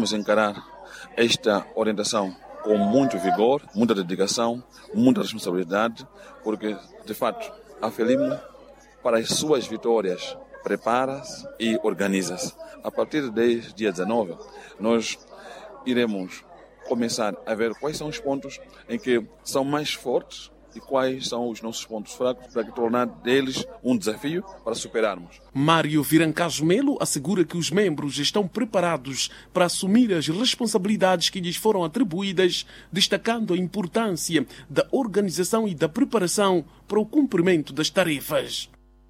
Vamos encarar esta orientação com muito vigor, muita dedicação, muita responsabilidade, porque, de fato, a Frelimo, para as suas vitórias, prepara-se e organiza-se. A partir de dia 19, nós iremos começar a ver quais são os pontos em que são mais fortes e quais são os nossos pontos fracos para tornar deles um desafio para superarmos. Mário Virancaso Melo assegura que os membros estão preparados para assumir as responsabilidades que lhes foram atribuídas, destacando a importância da organização e da preparação para o cumprimento das tarefas.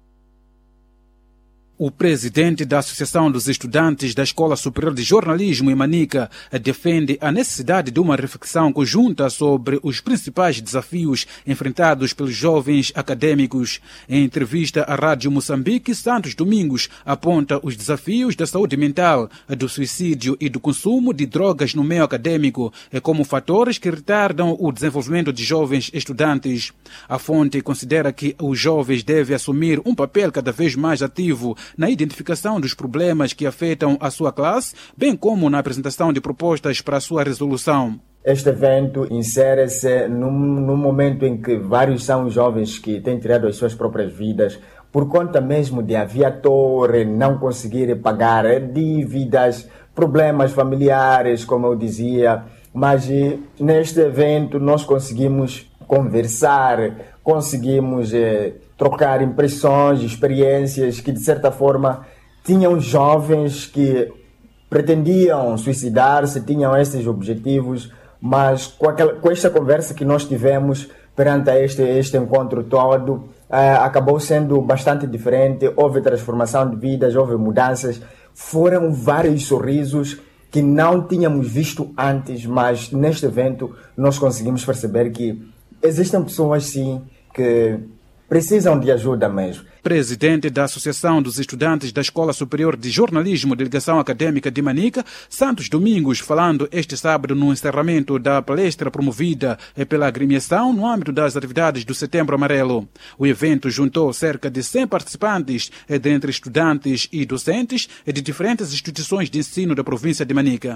O presidente da Associação dos Estudantes da Escola Superior de Jornalismo em Manica defende a necessidade de uma reflexão conjunta sobre os principais desafios enfrentados pelos jovens acadêmicos. Em entrevista à Rádio Moçambique, Santos Domingos aponta os desafios da saúde mental, do suicídio e do consumo de drogas no meio acadêmico como fatores que retardam o desenvolvimento de jovens estudantes. A fonte considera que os jovens devem assumir um papel cada vez mais ativo na identificação dos problemas que afetam a sua classe, bem como na apresentação de propostas para a sua resolução. Este evento insere-se num momento em que vários são os jovens que têm tirado as suas próprias vidas por conta mesmo de aviator, não conseguir pagar dívidas, problemas familiares, como eu dizia. Mas neste evento nós conseguimos conversar, conseguimos trocar impressões, experiências que, de certa forma, tinham jovens que pretendiam suicidar-se, tinham esses objetivos, mas com esta conversa que nós tivemos perante este encontro todo, acabou sendo bastante diferente. Houve transformação de vidas, houve mudanças, foram vários sorrisos que não tínhamos visto antes, mas neste evento nós conseguimos perceber que existem pessoas, sim, que precisam de ajuda mesmo. Presidente da Associação dos Estudantes da Escola Superior de Jornalismo, Delegação Acadêmica de Manica, Santos Domingos, falando este sábado no encerramento da palestra promovida pela agremiação no âmbito das atividades do Setembro Amarelo. O evento juntou cerca de 100 participantes, dentre estudantes e docentes de diferentes instituições de ensino da província de Manica.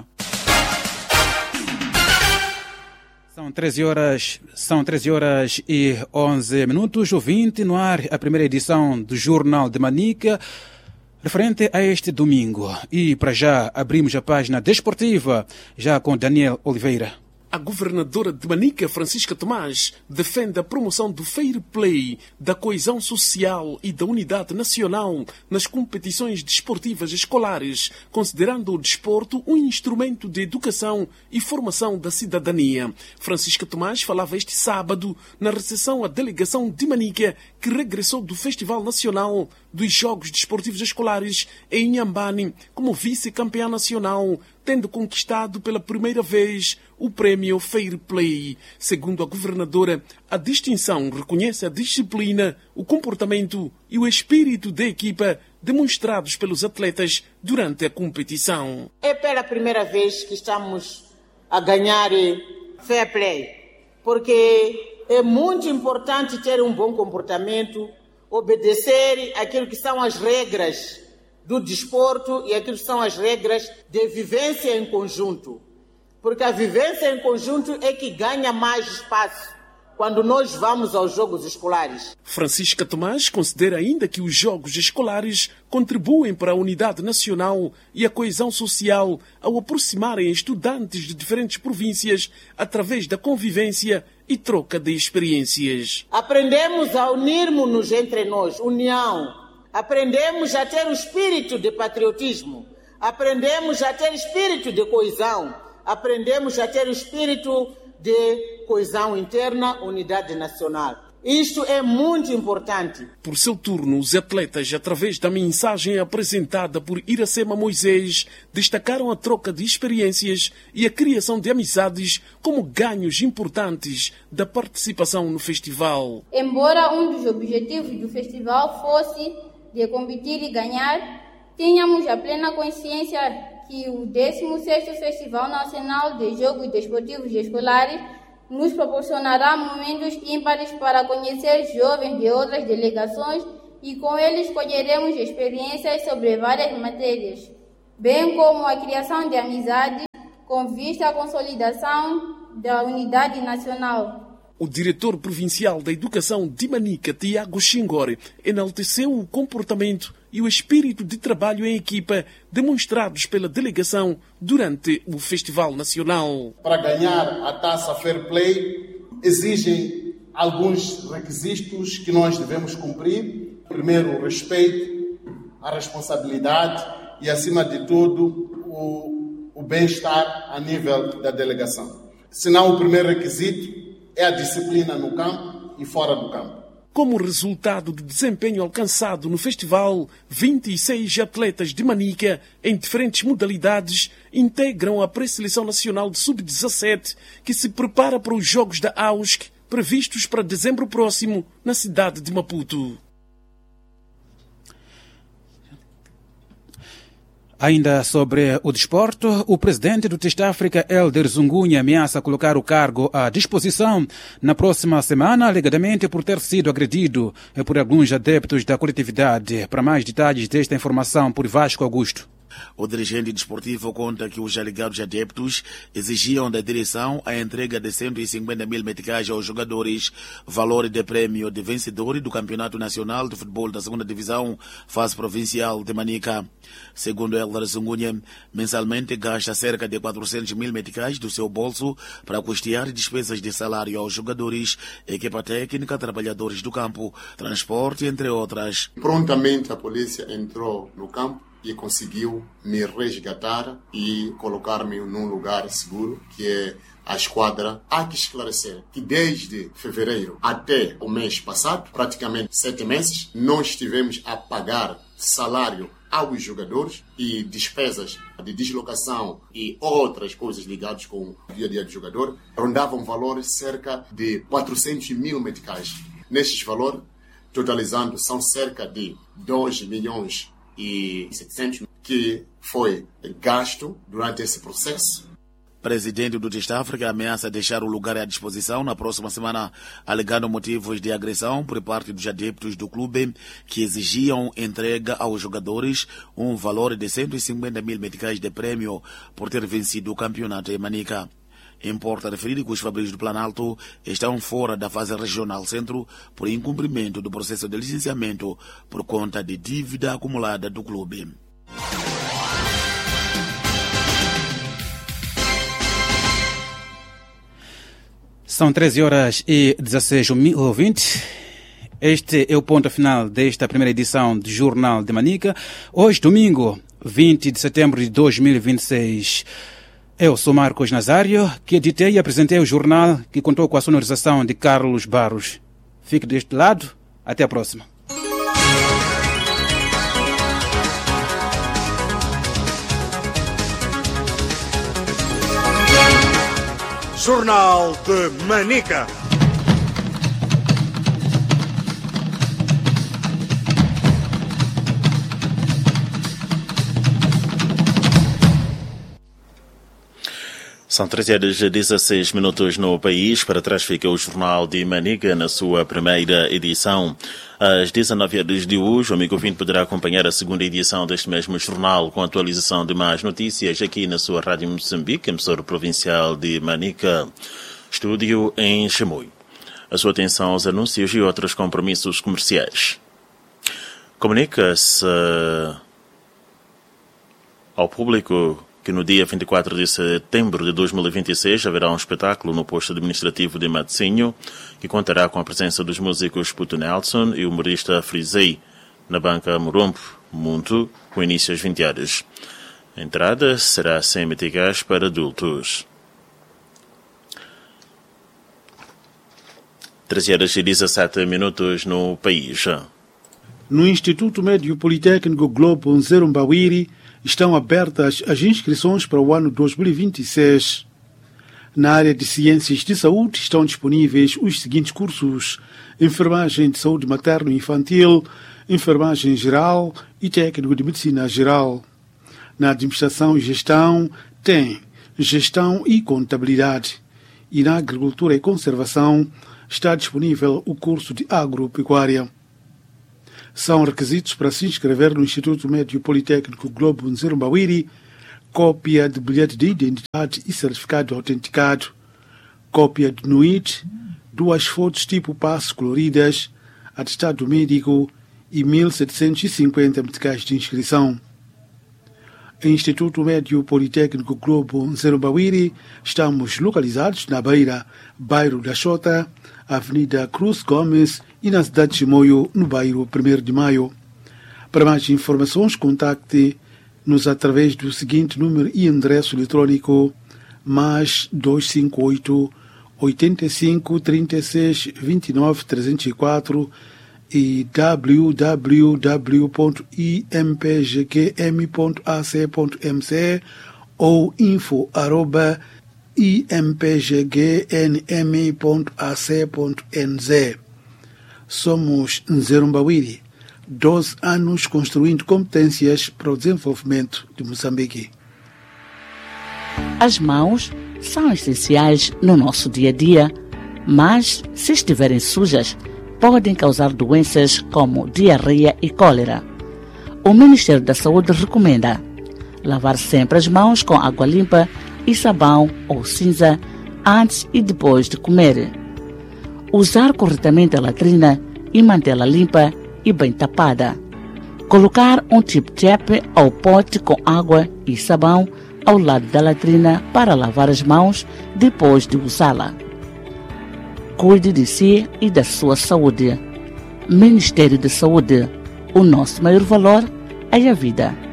São 13 horas e 11 minutos. Ouvinte, no ar, a primeira edição do Jornal de Manica, referente a este domingo. E para já abrimos a página desportiva, já com Daniel Oliveira. A governadora de Manica, Francisca Tomás, defende a promoção do fair play, da coesão social e da unidade nacional nas competições desportivas escolares, considerando o desporto um instrumento de educação e formação da cidadania. Francisca Tomás falava este sábado na recepção à delegação de Manica, que regressou do Festival Nacional dos Jogos Desportivos Escolares em Inhambane como vice-campeã nacional, tendo conquistado pela primeira vez o prémio Fair Play. Segundo a governadora, a distinção reconhece a disciplina, o comportamento e o espírito de equipa demonstrados pelos atletas durante a competição. É pela primeira vez que estamos a ganhar Fair Play, porque é muito importante ter um bom comportamento, obedecer aquilo que são as regras do desporto e aquilo que são as regras de vivência em conjunto. Porque a vivência em conjunto é que ganha mais espaço quando nós vamos aos jogos escolares. Francisca Tomás considera ainda que os jogos escolares contribuem para a unidade nacional e a coesão social ao aproximarem estudantes de diferentes províncias através da convivência e troca de experiências. Aprendemos a unirmos-nos entre nós, união. Aprendemos a ter o espírito de patriotismo, aprendemos a ter espírito de coesão, aprendemos a ter o espírito de coesão interna, unidade nacional. Isto é muito importante. Por seu turno, os atletas, através da mensagem apresentada por Iracema Moisés, destacaram a troca de experiências e a criação de amizades como ganhos importantes da participação no festival. Embora um dos objetivos do festival fosse de competir e ganhar, tínhamos a plena consciência que o 16º Festival Nacional de Jogos Desportivos Escolares nos proporcionará momentos ímpares para conhecer jovens de outras delegações e com eles colheremos experiências sobre várias matérias, bem como a criação de amizades com vista à consolidação da unidade nacional. O diretor provincial da Educação de Manica, Tiago Xingore, enalteceu o comportamento e o espírito de trabalho em equipa demonstrados pela delegação durante o Festival Nacional. Para ganhar a taça Fair Play, exigem alguns requisitos que nós devemos cumprir. Primeiro, o respeito, a responsabilidade e, acima de tudo, o bem-estar a nível da delegação. Senão, o primeiro requisito é a disciplina no campo e fora do campo. Como resultado do desempenho alcançado no festival, 26 atletas de Manica, em diferentes modalidades, integram a pré-seleção nacional de sub-17, que se prepara para os Jogos da AUSC, previstos para dezembro próximo, na cidade de Maputo. Ainda sobre o desporto, o presidente do Test-África, Elder Zungunha, ameaça colocar o cargo à disposição na próxima semana, alegadamente por ter sido agredido por alguns adeptos da coletividade. Para mais detalhes desta informação, por Vasco Augusto. O dirigente desportivo conta que os alegados adeptos exigiam da direção a entrega de 150 mil meticais aos jogadores, valor de prêmio de vencedor do Campeonato Nacional de Futebol da 2ª Divisão, fase provincial de Manica. Segundo Elder Zungunha, mensalmente gasta cerca de 400 mil meticais do seu bolso para custear despesas de salário aos jogadores, equipa técnica, trabalhadores do campo, transporte, entre outras. Prontamente a polícia entrou no campo e conseguiu me resgatar e colocar-me num lugar seguro, que é a esquadra. Há que esclarecer que desde fevereiro até o mês passado, praticamente 7 meses, nós estivemos a pagar salário aos jogadores e despesas de deslocação e outras coisas ligadas com o dia a dia do jogador, rondavam valor cerca de 400 mil meticais. Nestes valores, totalizando, são cerca de 2 milhões e 700 que foi gasto durante esse processo. Presidente do Test-África ameaça deixar o lugar à disposição na próxima semana, alegando motivos de agressão por parte dos adeptos do clube que exigiam entrega aos jogadores um valor de 150 mil meticais de prêmio por ter vencido o campeonato em Manica. Importa referir que os Fabris do Planalto estão fora da fase regional centro por incumprimento do processo de licenciamento por conta de dívida acumulada do clube. São 13h16. Este é o ponto final desta primeira edição do Jornal de Manica. Hoje, domingo, 20 de setembro de 2026. Eu sou Marcos Nazário, que editei e apresentei o jornal, que contou com a sonorização de Carlos Barros. Fique deste lado. Até a próxima. Jornal de Manica. São 13h16 no país. Para trás fica o Jornal de Manica na sua primeira edição. Às 19h de hoje, o amigo ouvinte poderá acompanhar a segunda edição deste mesmo jornal com atualização de mais notícias aqui na sua Rádio Moçambique, emissora provincial de Manica. Estúdio em Chimoio. A sua atenção aos anúncios e outros compromissos comerciais. Comunica-se ao público que no dia 24 de setembro de 2026 haverá um espetáculo no posto administrativo de Matzinho, que contará com a presença dos músicos Puto Nelson e o humorista Frizei, na banca Morombo, Muito, com início às 20 horas. A entrada será sem meticais para adultos. 13h17 no país. No Instituto Médio Politécnico Globo Nzerumbawiri estão abertas as inscrições para o ano 2026. Na área de Ciências de Saúde estão disponíveis os seguintes cursos: Enfermagem de Saúde Materno e Infantil, Enfermagem Geral e Técnico de Medicina Geral. Na Administração e Gestão tem Gestão e Contabilidade. E na Agricultura e Conservação está disponível o curso de Agropecuária. São requisitos para se inscrever no Instituto Médio Politécnico Globo Nzerumbawiri: cópia de bilhete de identidade e certificado autenticado, cópia de NUIT, 2 fotos tipo passe coloridas, atestado médico e 1.750 meticais de inscrição. Instituto Médio Politécnico Globo Nzerumbawiri, estamos localizados na Beira, bairro da Xota, Avenida Cruz Gomes e na cidade de Chimoio, no bairro 1º de Maio. Para mais informações, contacte-nos através do seguinte número e endereço eletrônico +258 85 36 29 304 e www.impgqm.ac.mc ou info@impgqnm.ac.nz. Somos Nzerumbawiri, 12 anos construindo competências para o desenvolvimento de Moçambique. As mãos são essenciais no nosso dia a dia, mas se estiverem sujas, podem causar doenças como diarreia e cólera. O Ministério da Saúde recomenda lavar sempre as mãos com água limpa e sabão ou cinza antes e depois de comer. Usar corretamente a latrina e mantê-la limpa e bem tapada. Colocar um tip-tap ou pote com água e sabão ao lado da latrina para lavar as mãos depois de usá-la. Cuide de si e da sua saúde. Ministério da Saúde. O nosso maior valor é a vida.